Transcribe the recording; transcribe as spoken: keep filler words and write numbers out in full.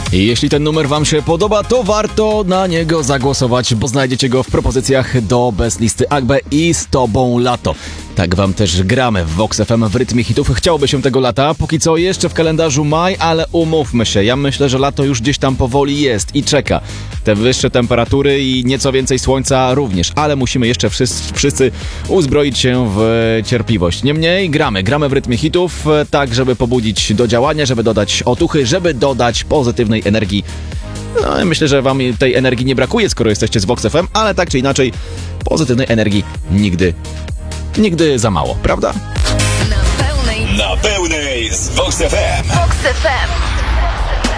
I jeśli ten numer wam się podoba, to warto na niego zagłosować, bo znajdziecie go w propozycjach do Best Listy Agbe i Z Tobą Lato. Tak wam też gramy w Vox F M w rytmie hitów. Chciałoby się tego lata, póki co jeszcze w kalendarzu maj, ale umówmy się, ja myślę, że lato już gdzieś tam powoli jest i czeka. Te wyższe temperatury i nieco więcej słońca również, ale musimy jeszcze wszyscy, wszyscy uzbroić się w cierpliwość. Niemniej gramy, gramy w rytmie hitów, tak żeby pobudzić do działania, żeby dodać otuchy, żeby dodać pozytywnej energii. No, myślę, że wam tej energii nie brakuje, skoro jesteście z Vox F M, ale tak czy inaczej pozytywnej energii nigdy Nigdy za mało, prawda? Na pełnej, na pełnej z Vox F M. Vox F M.